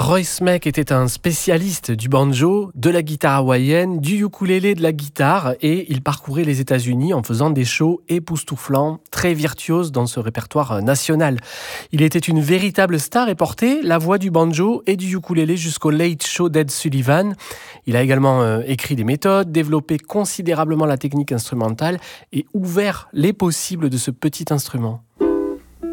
Roy Smek était un spécialiste du banjo, de la guitare hawaïenne, du ukulélé, de la guitare, et il parcourait les États-Unis en faisant des shows époustouflants, très virtuoses dans ce répertoire national. Il était une véritable star et portait la voix du banjo et du ukulélé jusqu'au Late Show d'Ed Sullivan. Il a également écrit des méthodes, développé considérablement la technique instrumentale et ouvert les possibles de ce petit instrument.